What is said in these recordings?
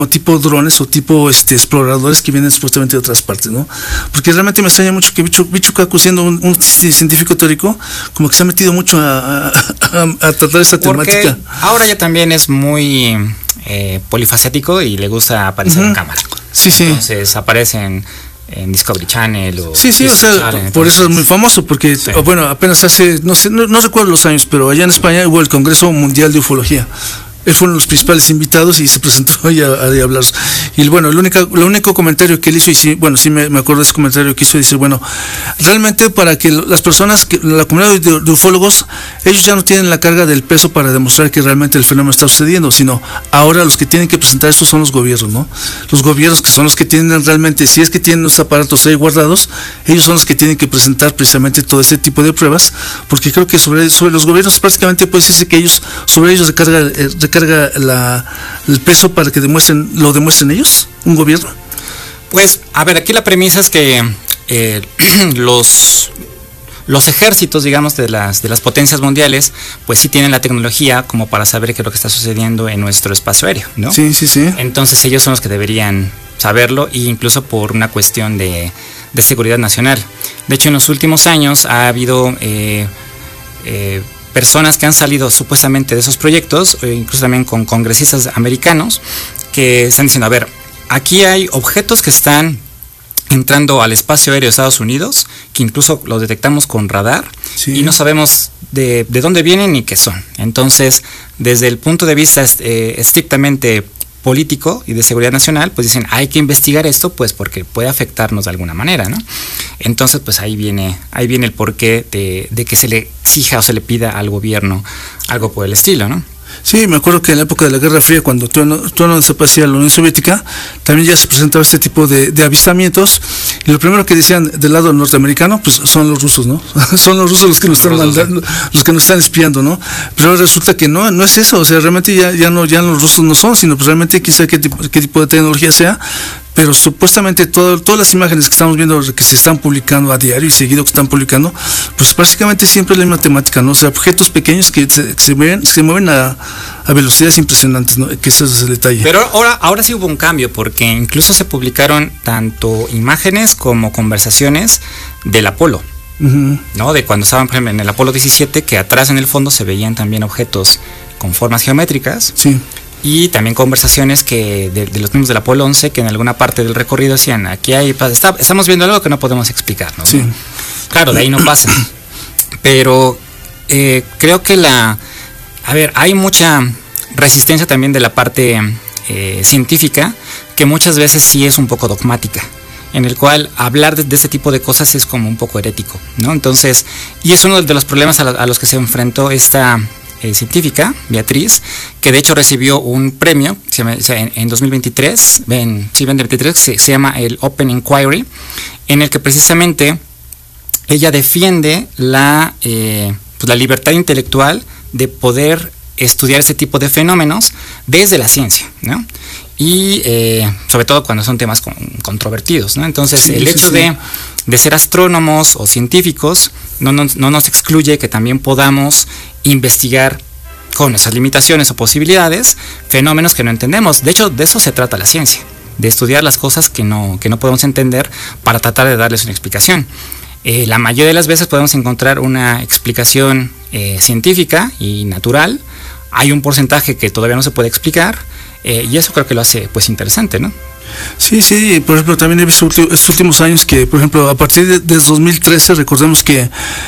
tipo drones o tipo exploradores que vienen supuestamente de otras partes, ¿no? Porque realmente me extraña mucho que Michio Kaku, siendo un científico teórico, como que se ha metido mucho a tratar esta temática. Ahora ya también es muy polifacético y le gusta aparecer en cámara. Sí, sí. Entonces aparecen en Discovery Channel o sí, o sea, Channel, por eso es muy famoso, porque bueno, apenas hace, no recuerdo los años, pero allá en España hubo el Congreso Mundial de Ufología. Él fue uno de los principales invitados y se presentó ahí a hablar. Y bueno, el único comentario que él hizo, y sí, bueno, sí me acuerdo de ese comentario que hizo, dice, bueno, realmente para que las personas, la comunidad de ufólogos, ellos ya no tienen la carga del peso para demostrar que realmente el fenómeno está sucediendo, sino ahora los que tienen que presentar esto son los gobiernos, ¿no? Los gobiernos, que son los que tienen realmente, si es que tienen los aparatos ahí guardados, ellos son los que tienen que presentar precisamente todo ese tipo de pruebas, porque creo que sobre los gobiernos prácticamente puede decirse que sobre ellos recarga el peso para que lo demuestren ellos, un gobierno. Pues, a ver, aquí la premisa es que los ejércitos, digamos, de las potencias mundiales, pues sí tienen la tecnología como para saber qué es lo que está sucediendo en nuestro espacio aéreo, ¿no? Sí. Entonces ellos son los que deberían saberlo, e incluso por una cuestión de seguridad nacional. De hecho, en los últimos años ha habido personas que han salido supuestamente de esos proyectos, incluso también con congresistas americanos, que están diciendo, a ver, aquí hay objetos que están entrando al espacio aéreo de Estados Unidos, que incluso los detectamos con radar, y no sabemos de dónde vienen ni qué son. Entonces, desde el punto de vista estrictamente político y de seguridad nacional, pues dicen, hay que investigar esto, pues porque puede afectarnos de alguna manera, ¿no? Entonces, pues ahí viene el porqué de que se le exija o se le pida al gobierno algo por el estilo, ¿no? Sí, me acuerdo que en la época de la Guerra Fría, cuando todo desaparecía la Unión Soviética, también ya se presentaba este tipo de avistamientos, y lo primero que decían del lado norteamericano, pues son los rusos, ¿no? Son los rusos los que nos están mandando, los que nos están espiando, ¿no? Pero resulta que no es eso, o sea, realmente ya los rusos no son, sino pues realmente quizá qué tipo de tecnología sea. Pero supuestamente todas las imágenes que estamos viendo, que se están publicando a diario y seguido que están publicando, pues prácticamente siempre es la misma temática, ¿no? O sea, objetos pequeños que se mueven a velocidades impresionantes, ¿no? Que ese es el detalle. Pero ahora sí hubo un cambio, porque incluso se publicaron tanto imágenes como conversaciones del Apolo, ¿no? De cuando estaban, por ejemplo, en el Apolo 17, que atrás en el fondo se veían también objetos con formas geométricas. Sí. Y también conversaciones que de los mismos del Apolo 11, que en alguna parte del recorrido decían, aquí estamos viendo algo que no podemos explicar, ¿no? Sí. Claro, de ahí no pasa. Pero creo que hay mucha resistencia también de la parte científica, que muchas veces sí es un poco dogmática, en el cual hablar de este tipo de cosas es como un poco herético, ¿no? Entonces, y es uno de los problemas a los que se enfrentó esta científica, Beatriz, que de hecho recibió un premio en 2023, se llama el Open Inquiry, en el que precisamente ella defiende la libertad intelectual de poder estudiar este tipo de fenómenos desde la ciencia, ¿no? Y sobre todo cuando son temas controvertidos, ¿no? Entonces, el hecho de ser astrónomos o científicos no nos excluye que también podamos investigar con esas limitaciones o posibilidades fenómenos que no entendemos. De hecho, de eso se trata la ciencia, de estudiar las cosas que no podemos entender para tratar de darles una explicación. La mayoría de las veces podemos encontrar una explicación científica y natural. Hay un porcentaje que todavía no se puede explicar, y eso creo que lo hace pues interesante, ¿no? Sí, por ejemplo, también he visto estos últimos años que, por ejemplo, a partir de 2013, recordemos que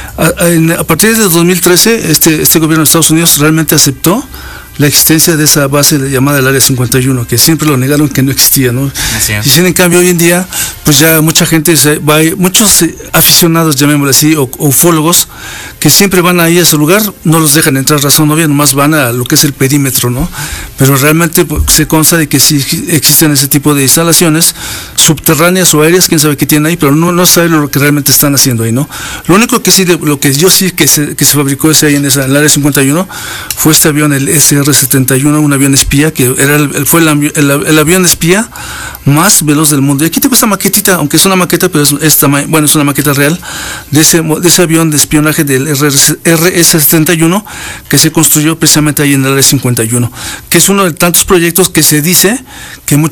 a partir de 2013 este gobierno de Estados Unidos realmente aceptó la existencia de esa base llamada el Área 51, que siempre lo negaron que no existía, ¿no? Y sin en cambio hoy en día, pues ya mucha gente muchos aficionados, llamémoslo así, o ufólogos, que siempre van ahí a ese lugar, no los dejan entrar razón obvia, nomás van a lo que es el perímetro, ¿no? Pero realmente se consta de que sí existen ese tipo de instalaciones subterráneas o aéreas, quién sabe qué tienen ahí, pero no sabe lo que realmente están haciendo ahí, ¿no? Lo único que sí, lo que yo sí que se fabricó ahí en el Área 51 fue este avión, el SR-71, un avión espía, que fue el avión espía más veloz del mundo. Y aquí tengo esta maquetita, aunque es una maqueta, pero es una maqueta real de ese avión de espionaje del RS-71 que se construyó precisamente ahí en el Área 51, que es uno de tantos proyectos que se dice que